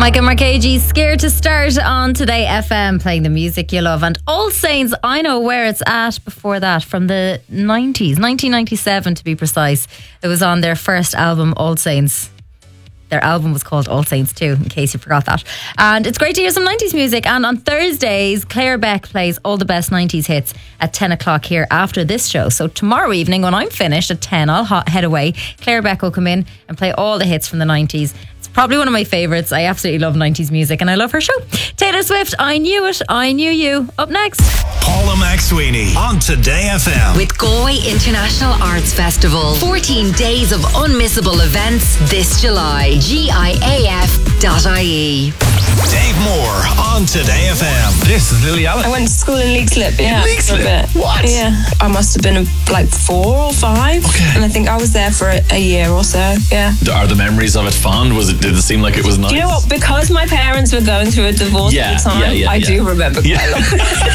Mike and Markagi, Scared to Start on Today FM, playing the music you love. And All Saints, I know where it's at before that, from the 90s, 1997 to be precise. It was on their first album, All Saints. Their album was called All Saints 2, in case you forgot that. And it's great to hear some 90s music. And on Thursdays, Claire Beck plays all the best 90s hits at 10 o'clock here after this show. So tomorrow evening, when I'm finished at 10, I'll head away. Claire Beck will come in and play all the hits from the 90s. It's probably one of my favourites. I absolutely love 90s music and I love her show. Taylor Swift, I Knew It, I Knew You. Up next, Paula McSweeney on Today FM. With Galway International Arts Festival. 14 days of unmissable events this July. GIAF.ie. Dave Moore on Today FM. This is Lily Allen. I went to school in Leixlip, yeah. Leixlip? What? Yeah. I must have been like 4 or 5. Okay. And I think I was there for a year or so, yeah. Are the memories of it fond? Did it seem like it was nice? Do you know what? Because my parents were going through a divorce at the time, I do remember quite a lot.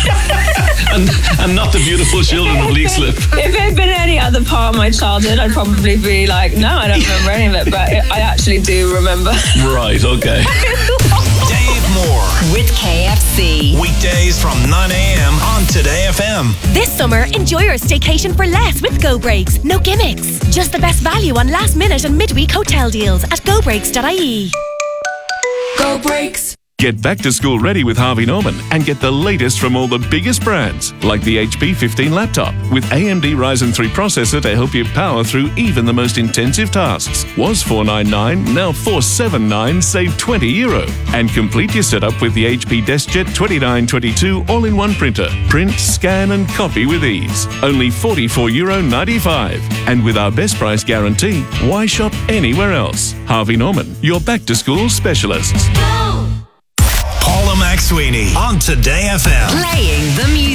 and not the beautiful children of Leixlip. If it had been any other part of my childhood, I'd probably be like, no, I don't remember any of it. But I actually do remember. Right, okay. Dave Moore. With KFC. Weekdays from 9 a.m. on Today FM. This summer, enjoy your staycation for less with Go Breaks. No gimmicks. Just the best value on last minute and midweek hotel deals at gobreaks.ie. Go Breaks. Get back to school ready with Harvey Norman and get the latest from all the biggest brands, like the HP 15 laptop with AMD Ryzen 3 processor to help you power through even the most intensive tasks. Was $499, now $479, save €20. And complete your setup with the HP DeskJet 2922 all-in-one printer. Print, scan and copy with ease. Only €44.95. And with our best price guarantee, why shop anywhere else? Harvey Norman, your back-to-school specialists. Paula McSweeney on Today FM. Playing the music